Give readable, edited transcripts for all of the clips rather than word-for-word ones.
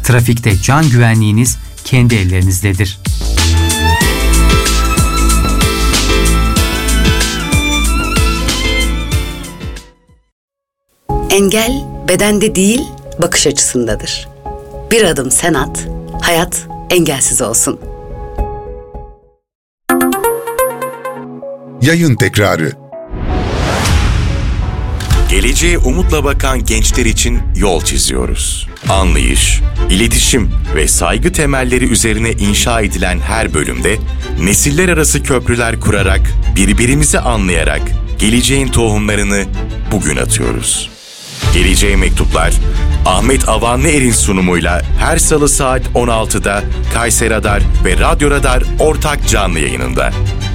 Trafikte can güvenliğiniz kendi ellerinizdedir. Engel bedende değil, bakış açısındadır. Bir adım sen at, hayat engelsiz olsun. Yayın tekrarı. Geleceğe umutla bakan gençler için yol çiziyoruz. Anlayış, iletişim ve saygı temelleri üzerine inşa edilen her bölümde nesiller arası köprüler kurarak, birbirimizi anlayarak geleceğin tohumlarını bugün atıyoruz. Geleceğe Mektuplar, Ahmet Avanlı Er'in sunumuyla her salı saat 16'da Kayseri Radar ve Radyo Radar ortak canlı yayınında.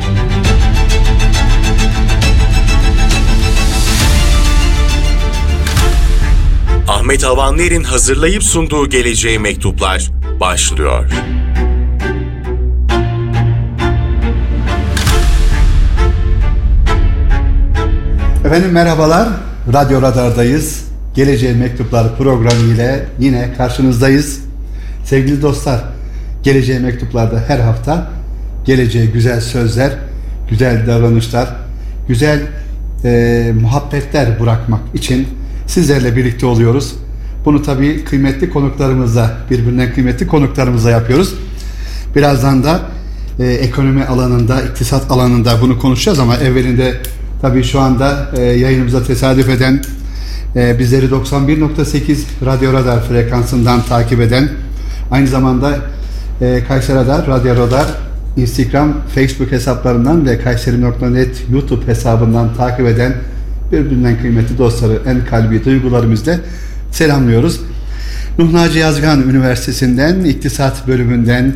Ahmet Avanlı Er'in hazırlayıp sunduğu Geleceğe Mektuplar başlıyor. Efendim merhabalar, Radyo Radar'dayız. Geleceğe Mektuplar programı ile yine karşınızdayız. Sevgili dostlar, Geleceğe Mektuplar'da her hafta geleceğe güzel sözler, güzel davranışlar, güzel muhabbetler bırakmak için sizlerle birlikte oluyoruz. Bunu tabii kıymetli konuklarımızla, birbirinden kıymetli konuklarımızla yapıyoruz. Birazdan da ekonomi alanında, iktisat alanında bunu konuşacağız ama evvelinde tabii şu anda yayınımıza tesadüf eden, bizleri 91.8 Radyo Radar frekansından takip eden, aynı zamanda Kayseri Radar, Radyo Radar, Instagram, Facebook hesaplarından ve Kayseri.net YouTube hesabından takip eden birbirinden kıymetli dostları en kalbi duygularımızla selamlıyoruz. Nuh Naci Yazgan Üniversitesi'nden, İktisat bölümünden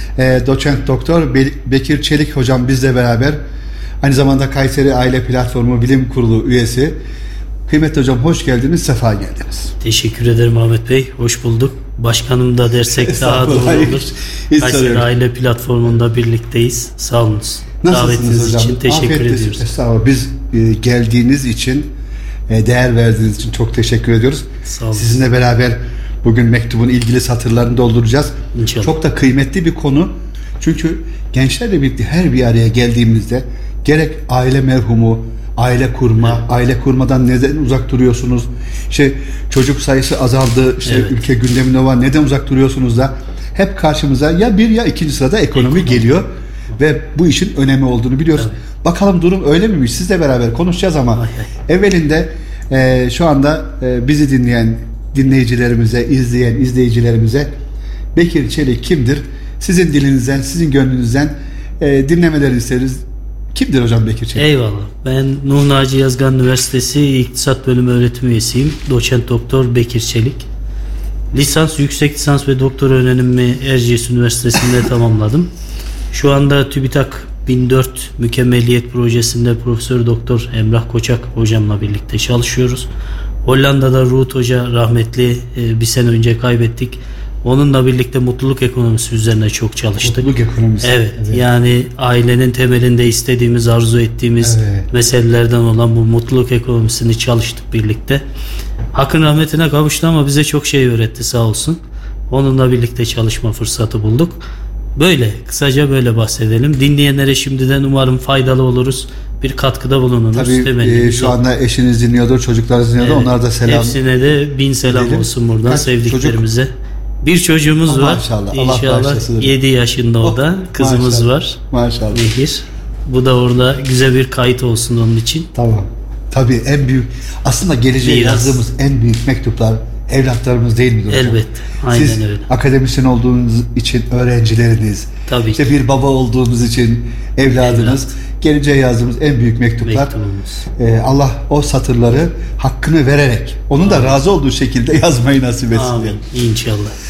doçent doktor Bekir Çelik hocam bizle beraber. Aynı zamanda Kayseri Aile Platformu Bilim Kurulu üyesi. Kıymetli hocam hoş geldiniz, sefa geldiniz. Teşekkür ederim Ahmet Bey, hoş bulduk. Başkanım da dersek daha doğru olur. Kayseri Aile Platformu'nda birlikteyiz. Sağ olunuz. Davetiniz hocam? için teşekkür ediyoruz. Estağfurullah. Biz geldiğiniz için, değer verdiğiniz için çok teşekkür ediyoruz. Sağ olun. Sizinle beraber bugün mektubun ilgili satırlarını dolduracağız. İnşallah. Çok da kıymetli bir konu. Çünkü gençlerle birlikte her bir araya geldiğimizde gerek aile merhumu, aile kurma, evet. Aile kurmadan neden uzak duruyorsunuz? İşte çocuk sayısı azaldı, işte evet. Ülke gündeminde var, neden uzak duruyorsunuz da hep karşımıza ya bir ya ikinci sırada ekonomi geliyor ve bu işin önemi olduğunu biliyoruz. Evet. Bakalım durum öyle miymiş? Sizle beraber konuşacağız ama evvelinde şu anda bizi dinleyen dinleyicilerimize, izleyen izleyicilerimize Bekir Çelik kimdir? Sizin dilinizden, sizin gönlünüzden dinlemelerini isteriz. Kimdir hocam Bekir Çelik? Eyvallah. Ben Nuh Naci Yazgan Üniversitesi İktisat Bölümü öğretim üyesiyim. Doçent doktor Bekir Çelik. Lisans, yüksek lisans ve doktora öğrenimimi Erciyes Üniversitesi'nde tamamladım. Şu anda TÜBİTAK 1004 Mükemmeliyet Projesi'nde Profesör Doktor Emrah Koçak hocamla birlikte çalışıyoruz. Hollanda'da Ruut Hoca rahmetli bir sene önce kaybettik. Onunla birlikte mutluluk ekonomisi üzerine çok çalıştık. Mutluluk ekonomisi. Evet. Yani ailenin temelinde istediğimiz, arzu ettiğimiz meselelerden olan bu mutluluk ekonomisini çalıştık birlikte. Hakkın rahmetine kavuştu ama bize çok şey öğretti sağ olsun. Onunla birlikte çalışma fırsatı bulduk. Böyle, kısaca böyle bahsedelim. Dinleyenlere şimdiden umarım faydalı oluruz. Bir katkıda bulunuruz. Tabii şu anda eşiniz dinliyordur, çocuklarınız dinliyordur. Evet. Onlara da selam. Hepsine de 1000 selam diyelim. Olsun buradan sevdiklerimize. Çocuk? Bir çocuğumuz var. Maşallah. İnşallah 7 yaşında o da. Kızımız maşallah. var. Maşallah. Nehir. Bu da orada güzel bir kayıt olsun onun için. Tamam. Tabii en büyük, aslında geleceğe yazdığımız en büyük mektuplar evlatlarımız değil midir hocam? Elbette. Aynen Siz öyle. akademisyen olduğunuz için öğrencileriniz, tabii işte bir baba olduğunuz için evladınız, geleceğe yazdığımız en büyük mektuplar. Allah o satırları hakkını vererek, onun da razı olduğu şekilde yazmayı nasip etsin. Amin. İnşallah.